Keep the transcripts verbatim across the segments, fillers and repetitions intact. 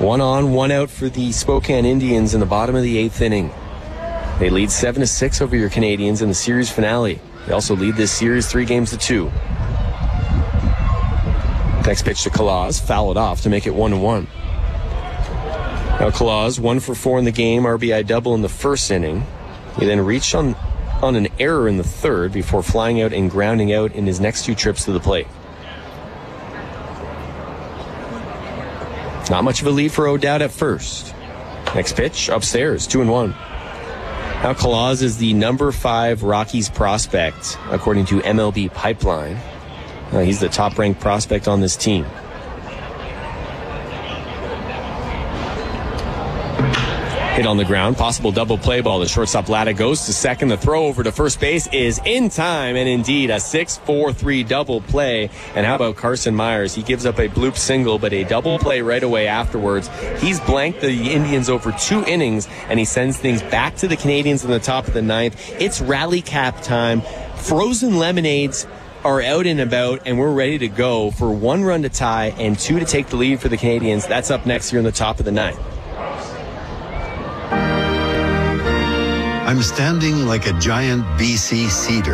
One on, one out for the Spokane Indians in the bottom of the eighth inning. They lead seven to six over your Canadians in the series finale. They also lead this series three games to two. Next pitch to Kalaz, foul it off to make it one to one. Now Kalaz, one for four in the game, R B I double in the first inning. He then reached on, on an error in the third before flying out and grounding out in his next two trips to the plate. Not much of a lead for O'Dowd at first. Next pitch, upstairs, two and one. Now Kalaz is the number five Rockies prospect, according to M L B Pipeline. Uh, he's the top-ranked prospect on this team. Hit on the ground, possible double play ball. The shortstop Latta goes to second. The throw over to first base is in time, and indeed a six four three double play. And how about Carson Myers? He gives up a bloop single, but a double play right away afterwards. He's blanked the Indians over two innings, and he sends things back to the Canadians in the top of the ninth. It's rally cap time. Frozen lemonades are out and about, and we're ready to go for one run to tie and two to take the lead for the Canadians. That's up next here in the top of the ninth. I'm standing like a giant B C cedar.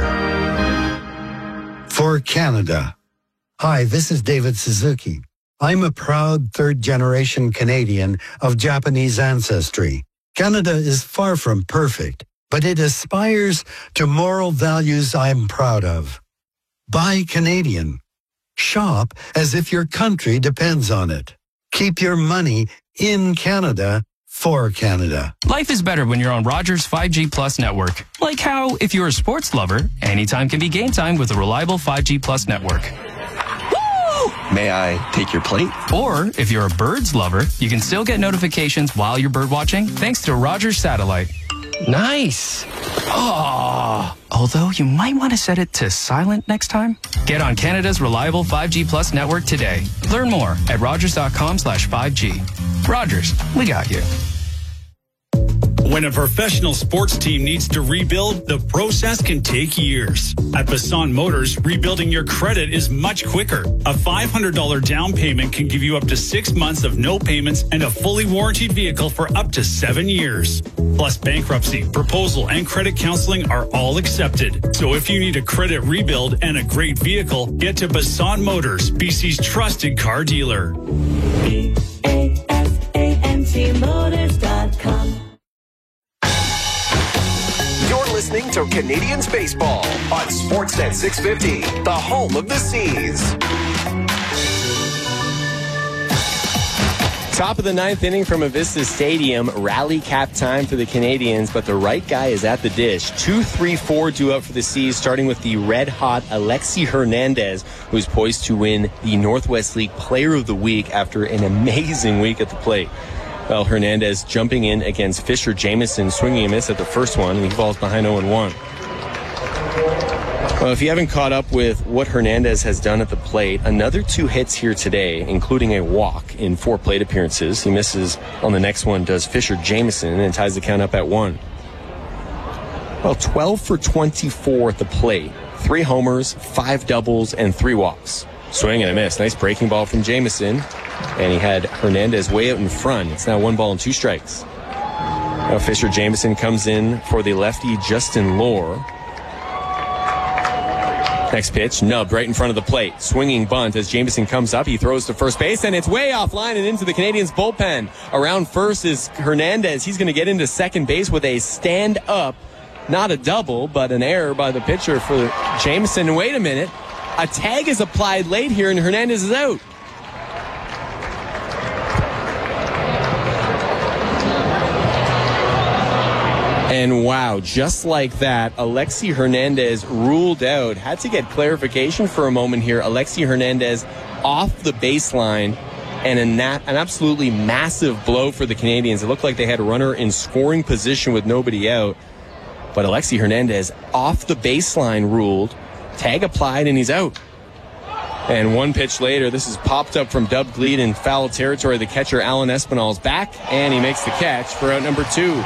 For Canada. Hi, this is David Suzuki. I'm a proud third-generation Canadian of Japanese ancestry. Canada is far from perfect, but it aspires to moral values I'm proud of. Buy Canadian. Shop as if your country depends on it. Keep your money in Canada for Canada. Life is better when you're on Rogers five G Plus network. Like how, if you're a sports lover, anytime can be game time with a reliable five G Plus network. Woo! May I take your plate? Or, if you're a birds lover, you can still get notifications while you're bird watching thanks to Rogers Satellite. Nice. Oh. Although you might want to set it to silent next time. Get on Canada's reliable five G Plus network today. Learn more at rogers.com slash 5G. Rogers, we got you. When a professional sports team needs to rebuild, the process can take years. At Bassan Motors, rebuilding your credit is much quicker. A five hundred dollars down payment can give you up to six months of no payments and a fully warranted vehicle for up to seven years. Plus, bankruptcy, proposal, and credit counseling are all accepted. So if you need a credit rebuild and a great vehicle, get to Bassan Motors, B C's trusted car dealer. B A S A N T Motors dot com. Listening to Canadians Baseball on Sportsnet six fifty, the home of the Seas. Top of the ninth inning from Avista Stadium. Rally cap time for the Canadians, but the right guy is at the dish. two three four due up for the Seas, starting with the red-hot Alexi Hernandez, who's poised to win the Northwest League Player of the Week after an amazing week at the plate. Well, Hernandez jumping in against Fisher Jameson, swinging a miss at the first one, and he falls behind oh and one. Well, if you haven't caught up with what Hernandez has done at the plate, another two hits here today, including a walk in four plate appearances. He misses on the next one, does Fisher Jameson, and ties the count up at one. Well, twelve for twenty-four at the plate. Three homers, five doubles, and three walks. Swing and a miss. Nice breaking ball from Jameson. And he had Hernandez way out in front. It's now one ball and two strikes. Now Fisher Jameson comes in for the lefty Justin Lohr. Next pitch, nubbed right in front of the plate. Swinging bunt as Jameson comes up. He throws to first base, and it's way offline and into the Canadians' bullpen. Around first is Hernandez. He's going to get into second base with a stand-up, not a double, but an error by the pitcher for Jameson. And wait a minute. A tag is applied late here, and Hernandez is out. And wow, just like that, Alexi Hernandez ruled out. Had to get clarification for a moment here. Alexi Hernandez off the baseline, and a nat- an absolutely massive blow for the Canadians. It looked like they had a runner in scoring position with nobody out. But Alexi Hernandez off the baseline ruled. Tag applied, and he's out. And one pitch later, this is popped up from Dub Gleed in foul territory. The catcher, Alan Espinal's back, and he makes the catch for out number two.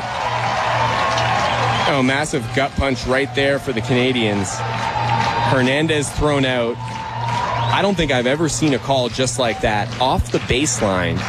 Oh, massive gut punch right there for the Canadians. Hernandez thrown out. I don't think I've ever seen a call just like that. Off the baseline.